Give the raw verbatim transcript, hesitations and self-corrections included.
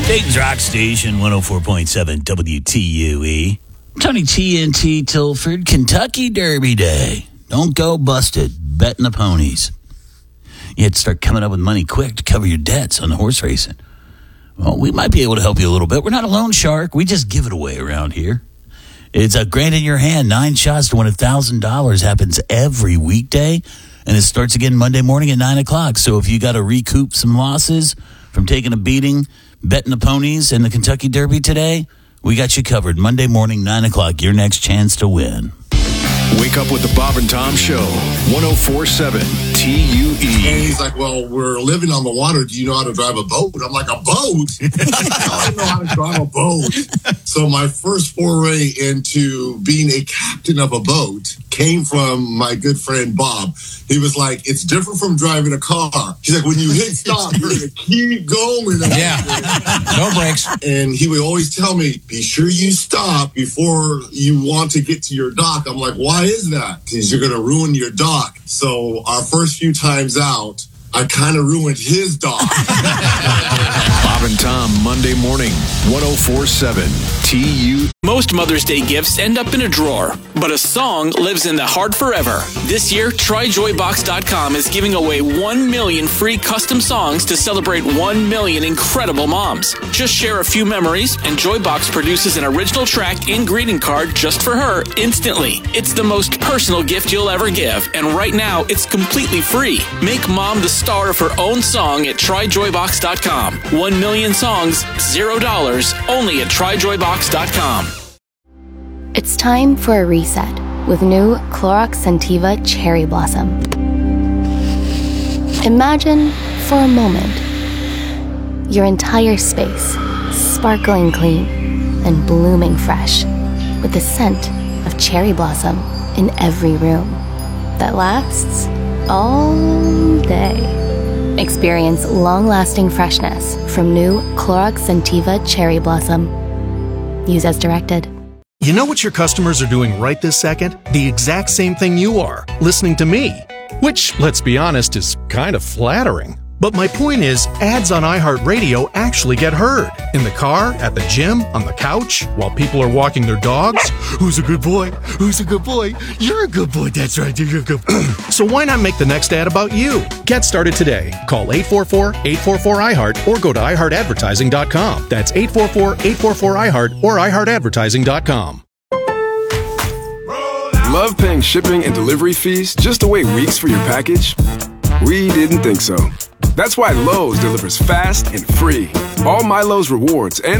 Dayton's Rock Station, one oh four point seven W T U E. Tony T N T Tilford, Kentucky Derby Day. Don't go busted betting the ponies. You had to start coming up with money quick to cover your debts on the horse racing. Well, we might be able to help you a little bit. We're not a loan shark. We just give it away around here. It's a grand in your hand. Nine shots to win one thousand dollars happens every weekday, and it starts again Monday morning at nine o'clock. So if you got to recoup some losses from taking a beating, betting the ponies in the Kentucky Derby today, we got you covered. Monday morning, nine o'clock, your next chance to win. Wake up with the Bob and Tom Show, one oh four point seven T U E. And he's like, well, we're living on the water. Do you know how to drive a boat? I'm like, a boat? I don't know how to drive a boat. So my first foray into being a captain of a boat came from my good friend Bob. He was like, it's different from driving a car. He's like, when you hit stop, you're going to keep going. Yeah, no brakes. And he would always tell me, be sure you stop before you want to get to your dock. I'm like, why is that? Because you're going to ruin your dock. So our first few times out, I kind of ruined his dock. Bob and Tom, Monday morning, one oh four point seven T U E. Most Mother's Day gifts end up in a drawer, but a song lives in the heart forever. This year, Try Joy Box dot com is giving away one million free custom songs to celebrate one million incredible moms. Just share a few memories, and Joybox produces an original track and greeting card just for her instantly. It's the most personal gift you'll ever give, and right now, it's completely free. Make mom the star of her own song at Try Joy Box dot com. One million songs, zero dollars, only at Try Joy Box dot com. It's time for a reset with new Clorox Scentiva Cherry Blossom. Imagine, for a moment, your entire space sparkling clean and blooming fresh with the scent of cherry blossom in every room that lasts all day. Experience long-lasting freshness from new Clorox Scentiva Cherry Blossom. Use as directed. You know what your customers are doing right this second? The exact same thing you are, listening to me. Which, let's be honest, is kind of flattering. But my point is, ads on iHeartRadio actually get heard. In the car, at the gym, on the couch, while people are walking their dogs. Who's a good boy? Who's a good boy? You're a good boy. That's right. You're a good boy. So why not make the next ad about you? Get started today. Call eight four four, eight four four, I heart or go to i heart advertising dot com. That's eight four four, eight four four, I heart or i heart advertising dot com. Love paying shipping and delivery fees just to wait weeks for your package? We didn't think so. That's why Lowe's delivers fast and free. All My Lowe's rewards and